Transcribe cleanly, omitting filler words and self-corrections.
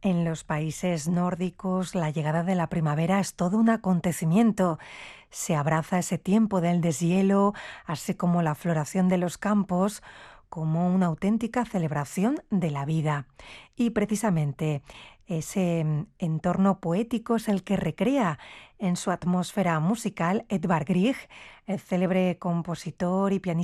En los países nórdicos, la llegada de la primavera es todo un acontecimiento. Se abraza ese tiempo del deshielo, así como la floración de los campos, como una auténtica celebración de la vida. Y precisamente ese entorno poético es el que recrea en su atmósfera musical Edvard Grieg, el célebre compositor y pianista